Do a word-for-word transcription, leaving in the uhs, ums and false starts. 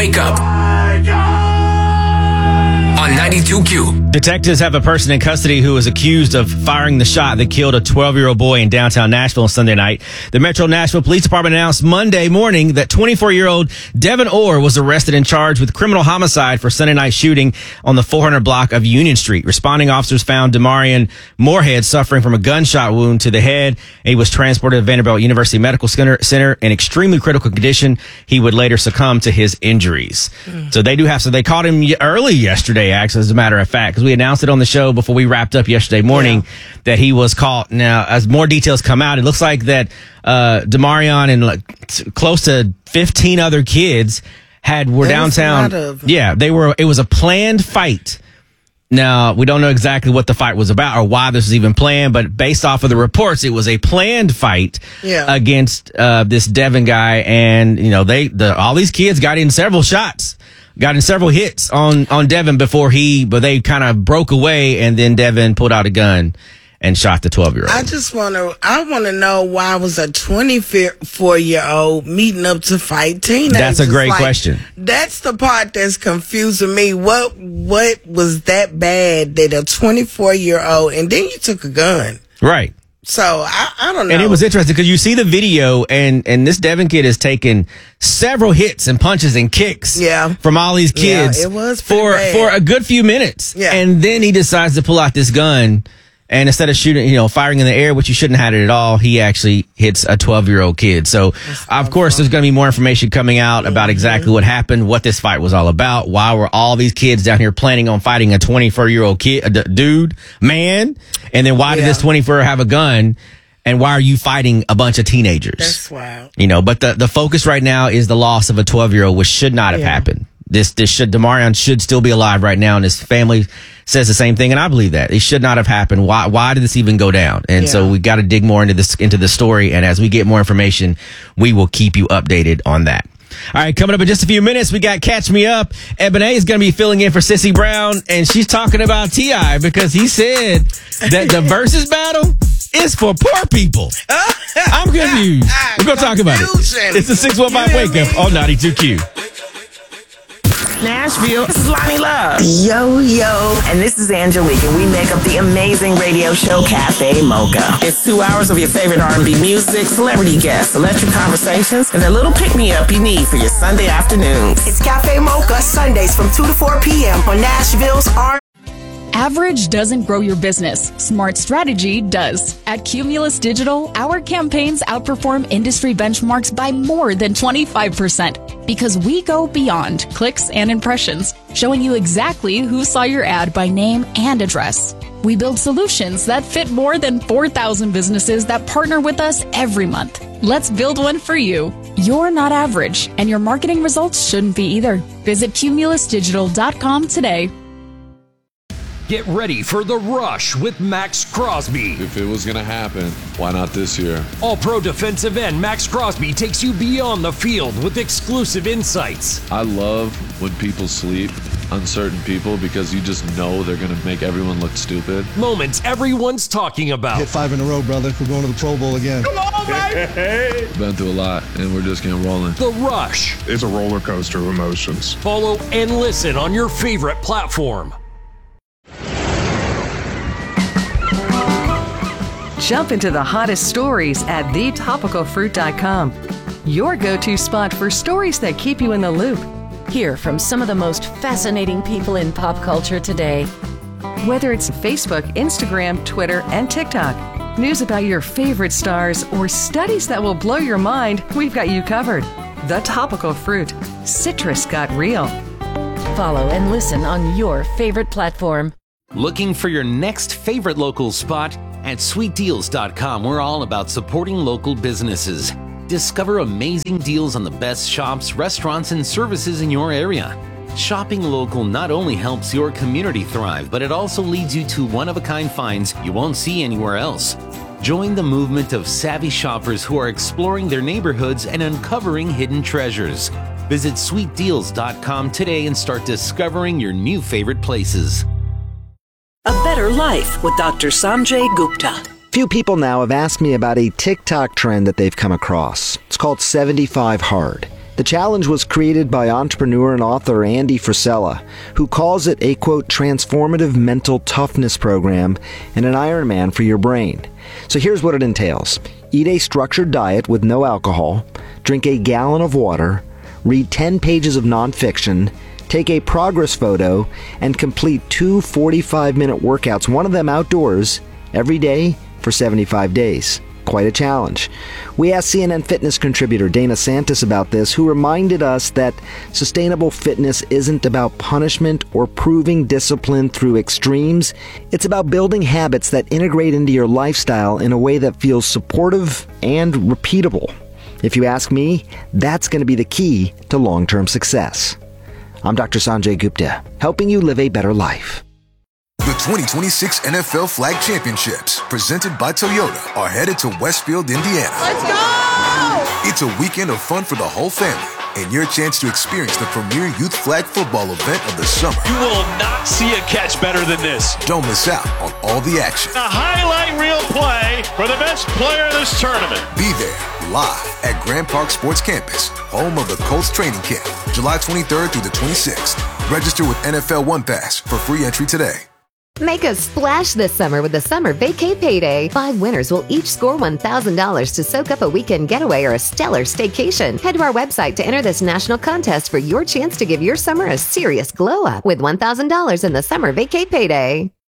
Wake Up on ninety-two Q. Detectives have a person in custody who was accused of firing the shot that killed a twelve-year-old boy in downtown Nashville on Sunday night. The Metro Nashville Police Department announced Monday morning that twenty-four-year-old Devin Orr was arrested and charged with criminal homicide for Sunday night shooting on the four hundred block of Union Street. Responding officers found Demarion Moorhead suffering from a gunshot wound to the head. He was transported to Vanderbilt University Medical Center, Center in extremely critical condition. He would later succumb to his injuries. Mm. So they do have, so they caught him early yesterday, actually, as a matter of fact, because we announced it on the show before we wrapped up yesterday morning yeah. that he was caught. Now, as more details come out, it looks like that uh, Demarion and like, t- close to fifteen other kids had were there downtown. Of- yeah, they were. It was a planned fight. Now, we don't know exactly what the fight was about or why this was even planned, but based off of the reports, it was a planned fight yeah. against uh, this Devin guy. And, you know, they the all these kids got in several shots. Got in several hits on, on Devin before he, but they kind of broke away, and then Devin pulled out a gun and shot the twelve-year-old. I just want to, I want to know why was a twenty-four-year-old meeting up to fight teenagers? That's a great like, question. That's the part that's confusing me. What, what was that bad that a twenty-four-year-old, and then you took a gun? Right. So, I, I don't know. And it was interesting because you see the video, and, and this Devin kid has taken several hits and punches and kicks yeah. from all these kids yeah, it was for bad. for a good few minutes. Yeah. And then he decides to pull out this gun, and instead of shooting, you know, firing in the air, which you shouldn't have had it at all, he actually hits a twelve-year-old kid. So, of course, there's going to be more information coming out about exactly what happened, what this fight was all about, why were all these kids down here planning on fighting a twenty-four-year-old kid, a d- dude, man, and then why yeah. did this twenty-four have a gun, and why are you fighting a bunch of teenagers? That's wild. You know, but the, the focus right now is the loss of a twelve-year-old, which should not have yeah. happened. This this should Demarion should still be alive right now, and his family says the same thing, and I believe that it should not have happened. Why why did this even go down? And yeah. so we got to dig more into this into the story, and as we get more information, we will keep you updated on that. All right, coming up in just a few minutes, we got Catch Me Up. Ebony is going to be filling in for Sissy Brown, and she's talking about T I because he said that the versus battle is for poor people. I'm confused. We're going to talk about it. It's the six one five Wake Up on ninety-two Q. Nashville, this is Lonnie Love. Yo, yo. And this is Angelique, and we make up the amazing radio show Cafe Mocha. It's two hours of your favorite R and B music, celebrity guests, electric conversations, and a little pick-me-up you need for your Sunday afternoons. It's Cafe Mocha, Sundays from two to four p.m. on Nashville's R. Average doesn't grow your business. Smart strategy does. At Cumulus Digital, our campaigns outperform industry benchmarks by more than twenty-five percent because we go beyond clicks and impressions, showing you exactly who saw your ad by name and address. We build solutions that fit more than four thousand businesses that partner with us every month. Let's build one for you. You're not average, and your marketing results shouldn't be either. Visit cumulus digital dot com today. Get ready for The Rush with Max Crosby. If it was going to happen, why not this year? All-pro defensive end Max Crosby takes you beyond the field with exclusive insights. I love when people sleep, uncertain people, because you just know they're going to make everyone look stupid. Moments everyone's talking about. Hit five in a row, brother. We're going to the Pro Bowl again. Come on, baby! Been through a lot, and we're just getting rolling. The Rush. It's a roller coaster of emotions. Follow and listen on your favorite platform. Jump into the hottest stories at the topical fruit dot com. Your go-to spot for stories that keep you in the loop. Hear from some of the most fascinating people in pop culture today. Whether it's Facebook, Instagram, Twitter, and TikTok, news about your favorite stars, or studies that will blow your mind, we've got you covered. The Topical Fruit. Citrus got real. Follow and listen on your favorite platform. Looking for your next favorite local spot? At sweet deals dot com, we're all about supporting local businesses. Discover amazing deals on the best shops, restaurants, and services in your area. Shopping local not only helps your community thrive, but it also leads you to one-of-a-kind finds you won't see anywhere else. Join the movement of savvy shoppers who are exploring their neighborhoods and uncovering hidden treasures. Visit sweet deals dot com today and start discovering your new favorite places. A Better Life with Doctor Sanjay Gupta. Few people now have asked me about a TikTok trend that they've come across. It's called seventy-five hard. The challenge was created by entrepreneur and author Andy Frisella, who calls it a, quote, transformative mental toughness program and an Ironman for your brain. So here's what it entails. Eat a structured diet with no alcohol, drink a gallon of water, read ten pages of nonfiction, take a progress photo, and complete two forty-five minute workouts, one of them outdoors, every day for seventy-five days. Quite a challenge. We asked C N N Fitness contributor Dana Santis about this, who reminded us that sustainable fitness isn't about punishment or proving discipline through extremes. It's about building habits that integrate into your lifestyle in a way that feels supportive and repeatable. If you ask me, that's going to be the key to long-term success. I'm Doctor Sanjay Gupta, helping you live a better life. The twenty twenty-six N F L Flag Championships, presented by Toyota, are headed to Westfield, Indiana. Let's go! It's a weekend of fun for the whole family, and your chance to experience the premier youth flag football event of the summer. You will not see a catch better than this. Don't miss out on all the action. A highlight reel play for the best player of this tournament. Be there, live at Grand Park Sports Campus, home of the Colts training camp, July twenty-third through the twenty-sixth. Register with N F L One Pass for free entry today. Make a splash this summer with the Summer Vacay Payday. Five winners will each score one thousand dollars to soak up a weekend getaway or a stellar staycation. Head to our website to enter this national contest for your chance to give your summer a serious glow up with one thousand dollars in the Summer Vacay Payday.